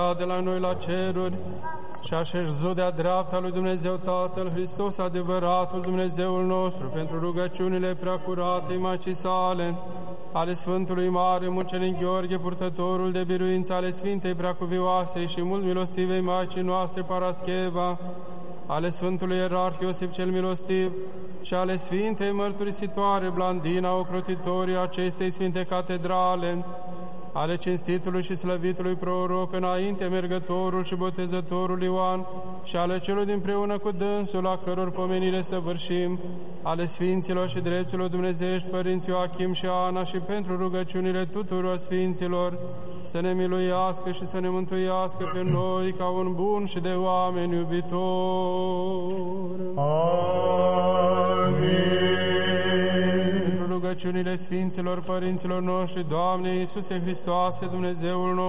de la noi la ceruri și așezut de-a dreapta lui Dumnezeu Tatăl Hristos, adevăratul Dumnezeul nostru, pentru rugăciunile preacuratei Maicii sale, ale Sfântului Mare Mucenic Gheorghe, purtătorul de biruință, ale Sfintei Preacuvioasei și mult milostivei Maicii noastre Parascheva, ale Sfântului Ierarh Iosif cel Milostiv și ale Sfintei Mărturisitoare Blandina, ocrotitorii acestei Sfinte Catedrale, ale cinstitului și slăvitului proroc, înainte mergătorul și botezătorul Ioan, și ale celor dinpreună cu dânsul, a căror pomenire săvârșim, ale Sfinților și Drepților Dumnezeiești, Părinți Ioachim și Ana, și pentru rugăciunile tuturor Sfinților, să ne miluiască și să ne mântuiască pe noi ca un bun și de oameni iubitor. Amin. Pentru rugăciunile Sfinților Părinților noștri, Doamne Iisuse Hristoase, Dumnezeul nostru,